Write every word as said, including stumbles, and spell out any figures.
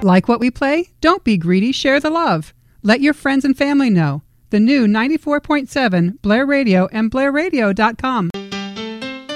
Like what we play? Don't be greedy, share the love. Let your friends and family know. The new ninety-four point seven Blair Radio and blair radio dot com.